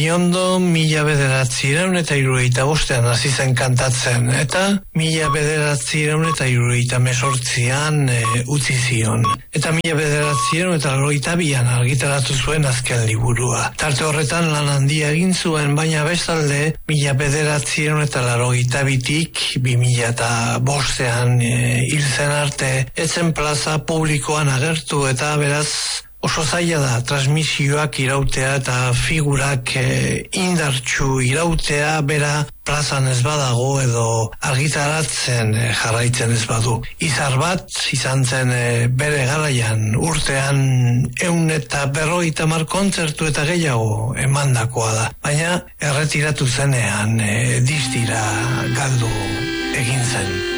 Biondo 1975 hasi zen kantatzen, eta 1978an utzi zion. Eta 1982an argitaratu zuen azken liburua. Tarte horretan lan handia egin zuen, baina bestalde 1982tik 2005an hil zen arte, etzen plaza publikoan agertu, eta beraz oso zaila da transmisioak irautea eta figurak indartsu irautea, bera plazan ez badago edo argitaratzen jarraitzen ez badu. Izar bat izan zen bere garaian urtean 150 kontzertu eta gehiago emandakoa da. Baina erretiratu zenean distira galdu egin zen.